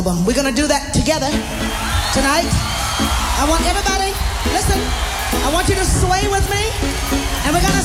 We're gonna do that together tonight. I want everybody, listen, I want you to sway with me, and we're gonna